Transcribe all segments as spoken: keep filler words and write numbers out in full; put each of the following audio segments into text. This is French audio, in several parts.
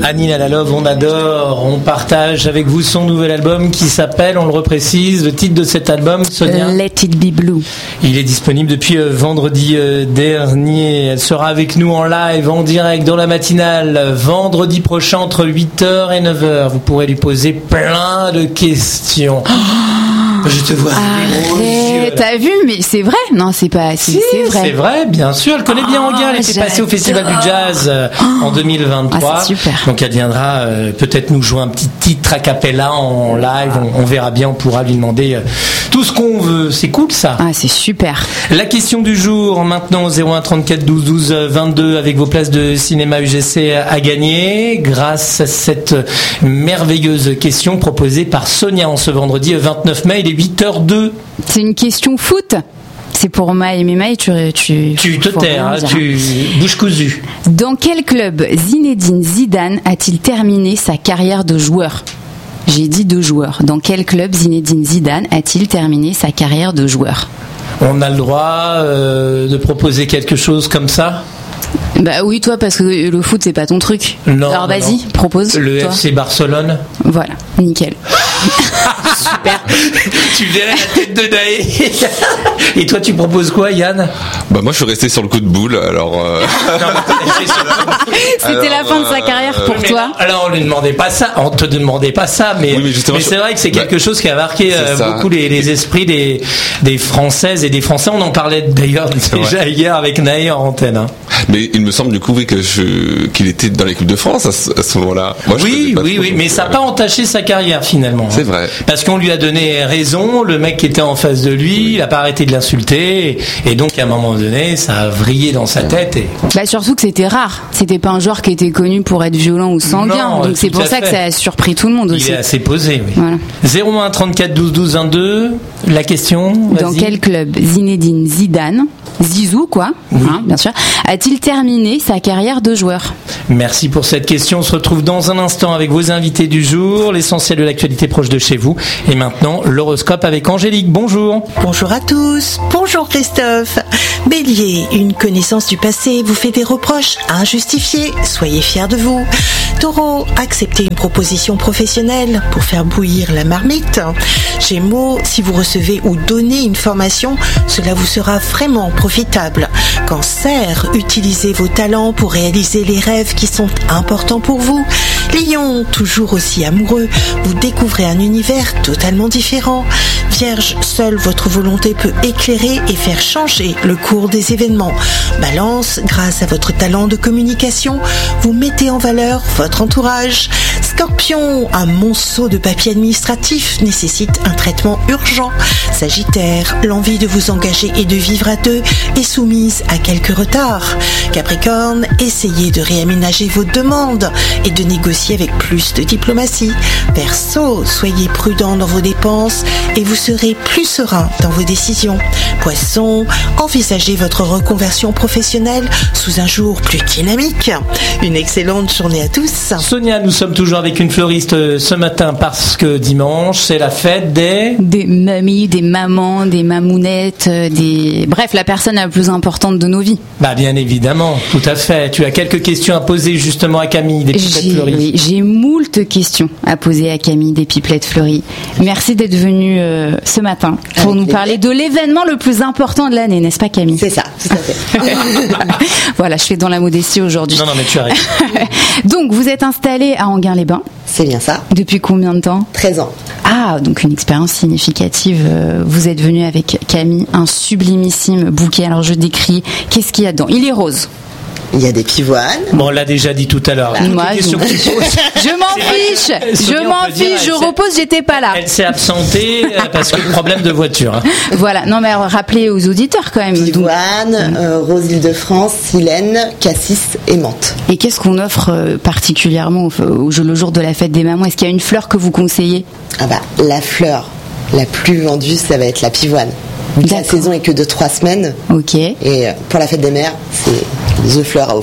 Annie Lalove, on adore, on partage avec vous son nouvel album qui s'appelle, on le reprécise, le titre de cet album, Sonia. Let It Be Blue. Il est disponible depuis euh, vendredi euh, dernier. Elle sera avec nous en live, en direct, dans la matinale, vendredi prochain entre huit heures et neuf heures. Vous pourrez lui poser plein de questions. Oh, je te vois. Arrête, t'as vu, mais c'est vrai. Non, c'est pas. C'est, si, c'est vrai. C'est vrai, bien sûr. Elle connaît oh, bien Enghien. Elle était passée au Festival du Jazz euh, oh. en deux mille vingt-trois. Ah, c'est super. Donc elle viendra euh, peut-être nous jouer un petit titre a cappella en live. On, on verra bien. On pourra lui demander euh, tout ce qu'on veut. C'est cool ça. Ah, c'est super. La question du jour maintenant au zéro un trente-quatre douze douze vingt-deux avec vos places de cinéma U G C à gagner grâce à cette merveilleuse question proposée par Sonia en ce vendredi vingt-neuf mai. Il est huit heures deux. C'est une question foot. C'est pour Maï, mais Maï, tu tu tu te tais, hein, tu bouche cousue. Dans quel club Zinedine Zidane a-t-il terminé sa carrière de joueur? J'ai dit de joueur. Dans quel club Zinedine Zidane a-t-il terminé sa carrière de joueur? On a le droit euh, de proposer quelque chose comme ça? Bah oui, toi, parce que le foot, c'est pas ton truc. Non. Alors vas-y, non. propose. Le toi. F C Barcelone. Voilà, nickel. Super. Tu verrais la tête de Naé. Et toi, tu proposes quoi, Yann? Bah moi, je suis resté sur le coup de boule. Alors. Euh... C'était alors, la fin de sa carrière euh... pour mais toi. Alors, on ne demandait pas ça. On te demandait pas ça, mais, oui, mais, mais c'est vrai que c'est quelque bah, chose qui a marqué euh, beaucoup les, les esprits des, des Françaises et des Français. On en parlait d'ailleurs déjà ouais. hier avec Naé en antenne. Hein. Mais il me semble du coup oui, que je, qu'il était dans l'équipe de France à ce, à ce moment-là. Moi, oui, oui, oui, mais ça n'a pas entaché sa carrière finalement. C'est vrai. Parce qu'on lui a donné raison, le mec qui était en face de lui, oui. il n'a pas arrêté de l'insulter, et donc à un moment donné, ça a vrillé dans sa tête. Et... Bah surtout que c'était rare. C'était pas un joueur qui était connu pour être violent ou sanguin. Non, donc c'est pour ça fait. que ça a surpris tout le monde aussi. Il est assez posé, oui. Voilà. zéro un trente-quatre douze douze vingt-deux, la question. Dans vas-y. Quel club Zinedine Zidane, Zizou quoi, oui. hein, bien sûr, a-t-il terminé sa carrière de joueur? Merci pour cette question. On se retrouve dans un instant avec vos invités du jour, l'essentiel de l'actualité proche de chez vous. Et maintenant, l'horoscope avec Angélique. Bonjour. Bonjour à tous. Bonjour Christophe. Bélier, une connaissance du passé vous fait des reproches injustifiés. Soyez fiers de vous. Taureau, acceptez une proposition professionnelle pour faire bouillir la marmite. Gémeaux, si vous recevez ou donnez une formation, cela vous sera vraiment profitable. Cancer, utilisez vos talents pour réaliser les rêves qui sont importants pour vous. Lion, toujours aussi amoureux, vous découvrez un univers totalement différent. Vierge, seule votre volonté peut éclairer et faire changer le cours des événements. Balance, grâce à votre talent de communication, vous mettez en valeur votre entourage. Scorpion, un monceau de papier administratif nécessite un traitement urgent. Sagittaire, l'envie de vous engager et de vivre à deux est soumise à quelques retards. Capricorne, essayez de réaménager vos demandes et de négocier avec plus de diplomatie. Verseau, soyez prudent dans vos dépenses et vous serez plus serein dans vos décisions. Poisson, envisagez votre reconversion professionnelle sous un jour plus dynamique. Une excellente journée à tous. Sonia, nous sommes toujours avec une fleuriste ce matin parce que dimanche, c'est la fête des... Des mamies, des mamans, des mamounettes, des... Bref, la personne la plus importante de nos vies. Bah bien évidemment, tout à fait. Tu as quelques questions à poser justement à Camille des Pipelettes Fleuries. Oui, j'ai moult questions à poser à Camille des Pipelettes Fleuries. Merci d'être venue euh, ce matin pour avec nous parler de l'événement le plus important de l'année, n'est-ce pas Camille? C'est ça, tout à fait. Voilà, je fais dans la modestie aujourd'hui. Non, non, mais tu arrives. Donc, vous êtes installée à Enghien-les-Bains. C'est bien ça. Depuis combien de temps? treize ans. Ah, donc une expérience significative. Vous êtes venue avec Camille, un sublimissime bouquet. Alors, je décris. Qu'est-ce qu'il y a dedans? Il est rose. Il y a des pivoines. Bon, on l'a déjà dit tout à l'heure. Moi, je, je m'en fiche. Je m'en fiche. Je repose. J'étais pas là. Elle s'est absentée parce que problème de voiture. Hein. Voilà. Non, mais rappelez aux auditeurs quand même. Pivoine, euh, rose Île-de-France, silène, cassis et menthe. Et qu'est-ce qu'on offre euh, particulièrement au, au, le jour de la fête des mamans? Est-ce qu'il y a une fleur que vous conseillez? Ah bah, la fleur la plus vendue, ça va être la pivoine. La saison est que de trois semaines. Ok. Et pour la fête des mères, c'est The Fleur à offrir.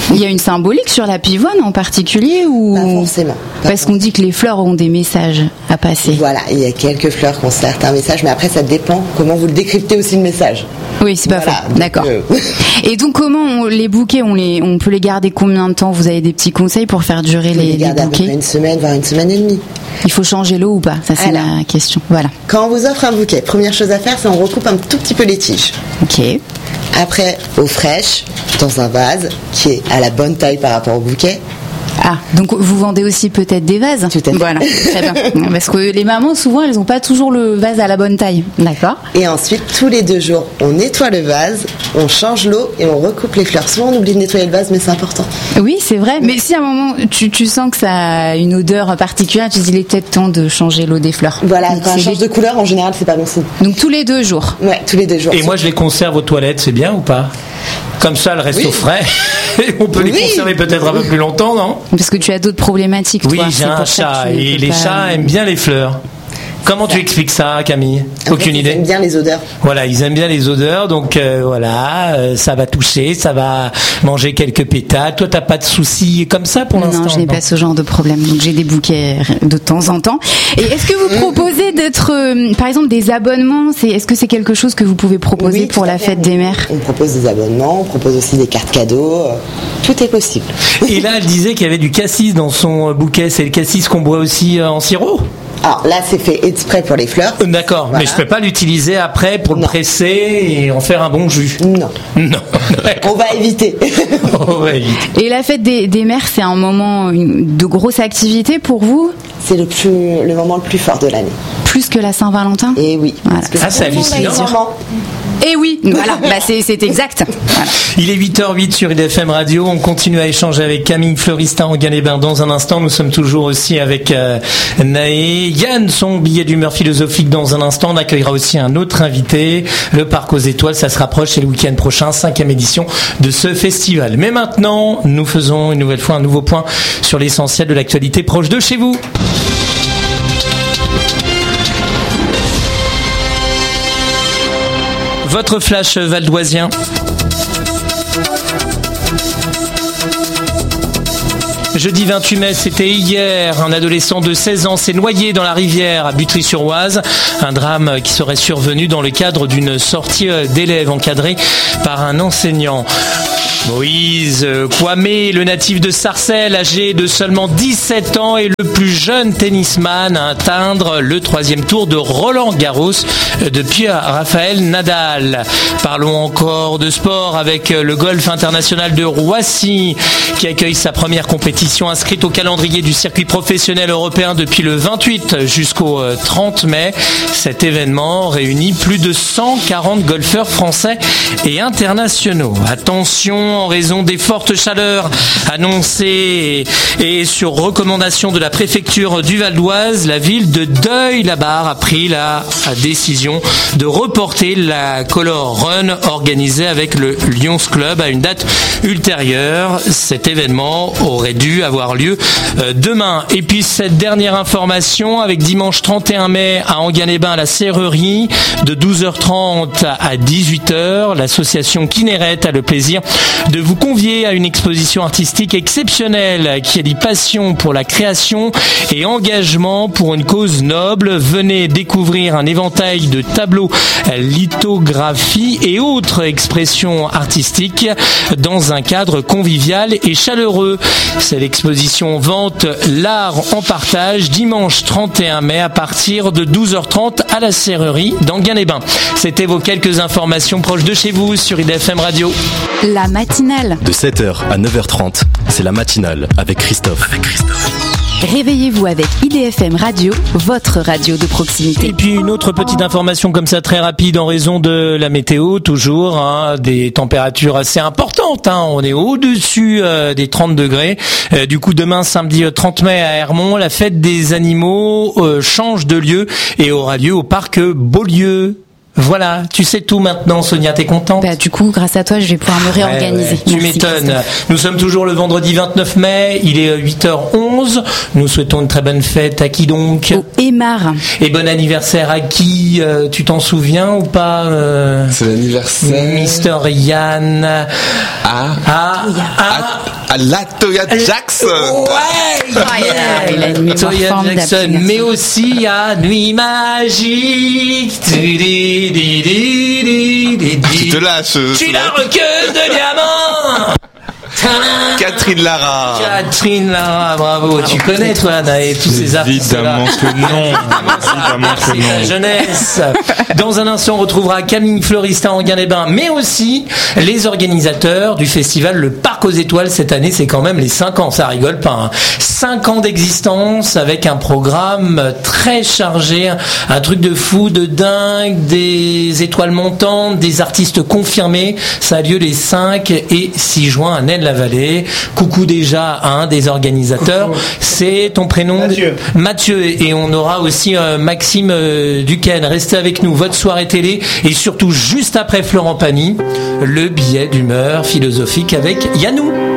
Il y a une symbolique sur la pivoine en particulier ou Pas forcément. Pas Parce qu'on dit que les fleurs ont des messages à passer. Voilà, il y a quelques fleurs qui ont certains messages, mais après ça dépend comment vous le décryptez aussi le message. Oui, c'est pas Voilà, faux. donc, D'accord. euh, Et donc, comment on, les bouquets, on les, on peut les garder combien de temps? Vous avez des petits conseils pour faire durer Vous les, les les gardez à peu près bouquets? une semaine, voire une semaine et demie. Il faut changer l'eau ou pas? Ça, c'est Alors. la question. Voilà. Quand on vous offre un bouquet, première chose à faire, c'est on recoupe un tout petit peu les tiges. Ok. Après, eau fraîche, dans un vase qui est à la bonne taille par rapport au bouquet. Ah, donc vous vendez aussi peut-être des vases? Tout à fait. Voilà, très bien. Parce que les mamans, souvent, elles n'ont pas toujours le vase à la bonne taille. D'accord. Et ensuite, tous les deux jours, on nettoie le vase, on change l'eau et on recoupe les fleurs. Souvent, on oublie de nettoyer le vase, mais c'est important. Oui, c'est vrai. Mais si à un moment, tu, tu sens que ça a une odeur particulière, tu te dis, il est peut-être temps de changer l'eau des fleurs. Voilà, Donc, quand elle c'est change de couleur, en général, c'est pas bon signe. Donc tous les deux jours. Ouais, tous les deux jours. Et moi, je les conserve aux toilettes, c'est bien ou pas? Comme ça, elles restent Oui. au frais. On peut les Oui. conserver peut-être un peu plus longtemps, non? Parce que tu as d'autres problématiques, Oui, toi. j'ai c'est un pour ça chat que tu et peux les pas- chats aiment bien les fleurs. Comment tu expliques ça, Camille? En Aucune fait, idée. Ils aiment bien les odeurs. Voilà, ils aiment bien les odeurs, donc euh, voilà, euh, ça va toucher, ça va manger quelques pétales. Toi, t'as pas de soucis comme ça pour l'instant? Non, je n'ai pas ce genre de problème. Donc j'ai des bouquets de temps en temps. Et est-ce que vous proposez d'être, euh, par exemple, des abonnements? C'est, est-ce que c'est quelque chose que vous pouvez proposer Oui, pour tout à la fait. fête des mères? On propose des abonnements, on propose aussi des cartes cadeaux. euh, Tout est possible. Et là, elle disait qu'il y avait du cassis dans son bouquet. C'est le cassis qu'on boit aussi euh, en sirop? Alors là, c'est fait exprès pour les fleurs. Euh, D'accord, Voilà. mais je peux pas l'utiliser après pour le Non. presser et en faire un bon jus. Non, Non. on va éviter. Oh, ouais, vite. Et la fête des, des mères, c'est un moment une- de grosse activité pour vous? C'est le, plus, le moment le plus fort de l'année. Plus que la Saint-Valentin? Et oui. Voilà. Parce que Ah, c'est hallucinant. un moment. Et oui, voilà, bah c'est, c'est exact. Voilà. Il est huit heures huit sur I D F M Radio. On continue à échanger avec Camille Fleuristin en Galébain. Dans un instant, nous sommes toujours aussi avec euh, Naé. Yann, son billet d'humeur philosophique dans un instant. On accueillera aussi un autre invité. Le Parc aux Étoiles, ça se rapproche. C'est le week-end prochain, cinquième édition de ce festival. Mais maintenant, nous faisons une nouvelle fois un nouveau point sur l'essentiel de l'actualité proche de chez vous. Votre flash valdoisien. Jeudi vingt-huit mai, c'était hier, un adolescent de seize ans s'est noyé dans la rivière à Butry-sur-Oise. Un drame qui serait survenu dans le cadre d'une sortie d'élèves encadrée par un enseignant. Moïse Kwame, le natif de Sarcelles, âgé de seulement dix-sept ans, est le plus jeune tennisman à atteindre le troisième tour de Roland-Garros depuis Rafael Nadal. Parlons encore de sport avec le golf international de Roissy qui accueille sa première compétition inscrite au calendrier du circuit professionnel européen depuis le vingt-huit jusqu'au trente mai. Cet événement réunit plus de cent quarante golfeurs français et internationaux. Attention, en raison des fortes chaleurs annoncées et sur recommandation de la préfecture du Val d'Oise, la ville de Deuil-la-Barre a pris la décision de reporter la Color Run organisée avec le Lions Club à une date ultérieure. Cet événement aurait dû avoir lieu demain. Et puis cette dernière information avec dimanche trente et un mai à Enghien-les-Bains à la Serrerie de douze heures trente à dix-huit heures, l'association Kinéret a le plaisir de vous convier à une exposition artistique exceptionnelle qui allie passion pour la création et engagement pour une cause noble. Venez découvrir un éventail de tableaux, lithographies et autres expressions artistiques dans un cadre convivial et chaleureux. C'est l'exposition Vente l'art en partage dimanche trente et un mai à partir de douze heures trente à la Serrerie d'Enghien-les-Bains. C'était vos quelques informations proches de chez vous sur I D F M Radio. La matinale. De sept heures à neuf heures trente, c'est la matinale avec Christophe. Avec Christophe. Réveillez-vous avec I D F M Radio, votre radio de proximité. Et puis une autre petite information comme ça très rapide en raison de la météo, toujours hein, des températures assez importantes. Hein, on est au-dessus euh, des trente degrés. Euh, du coup, demain, samedi trente mai à Hermont, la fête des animaux euh, change de lieu et aura lieu au parc Beaulieu. Voilà, tu sais tout maintenant, Sonia, t'es contente? Bah, du coup, grâce à toi, je vais pouvoir me réorganiser. Ouais, ouais, tu Merci, m'étonnes. Christophe. Nous sommes toujours le vendredi vingt-neuf mai, il est huit heures onze. Nous souhaitons une très bonne fête à qui donc? Au Aymar. Et bon anniversaire à qui? euh, Tu t'en souviens ou pas euh, C'est l'anniversaire. Mister Yann. À, Ah, ah, à, à la Toya Jackson. Ouais, Ah, il a une mémoire Toya formidable, Jackson, ce garçon. mais aussi à Nuit Magique. Tu te lâches. Tu c'est la vrai. requeuse de diamants. Catherine Lara. Catherine Lara, bravo. Tu connais toi, Anna, et tous ces artistes-là. Évidemment que non. Évidemment que C'est la non. jeunesse. Dans un instant, on retrouvera Camille Fleurista à Enghien-les-Bains, mais aussi les organisateurs du festival Le Parc aux Étoiles. Cette année, c'est quand même les cinq ans, ça rigole pas. Hein. cinq ans d'existence avec un programme très chargé, un truc de fou, de dingue, des étoiles montantes, des artistes confirmés. Ça a lieu les cinq et six juin à Naine-la-Vallée. Coucou déjà à un des organisateurs. Coucou. C'est ton prénom? Mathieu. Mathieu. Et on aura aussi euh, Maxime euh, Duquesne. Restez avec nous, votre soirée télé. Et surtout, juste après Florent Pagny, le billet d'humeur philosophique avec Yannou.